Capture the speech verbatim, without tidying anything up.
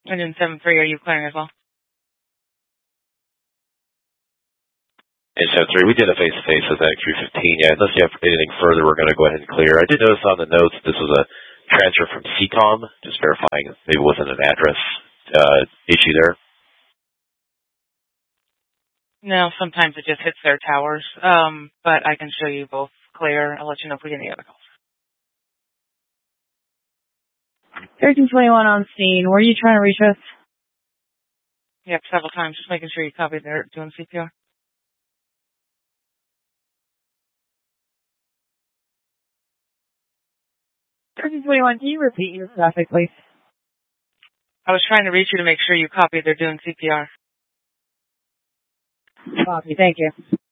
Engine seven three, are you clearing as well? And seven three, we did a face-to-face with that Q fifteen. Yeah, unless you have anything further, we're going to go ahead and clear. I did notice on the notes this was a transfer from C COM, just verifying maybe it wasn't an address uh, issue there. No, sometimes it just hits their towers, um, but I can show you both clear. I'll let you know if we get any other calls. thirteen twenty-one on scene. Were you trying to reach us? Yep, several times. Just making sure you copy they're doing C P R. thirteen twenty-one, can you repeat your traffic, please? I was trying to reach you to make sure you copy they're doing C P R. Copy, thank you.